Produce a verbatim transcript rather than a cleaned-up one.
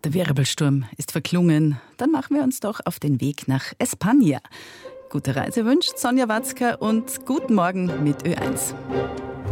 Der Wirbelsturm ist verklungen. Dann machen wir uns doch auf den Weg nach España. Gute Reise wünscht Sonja Watzker und guten Morgen mit Ö eins.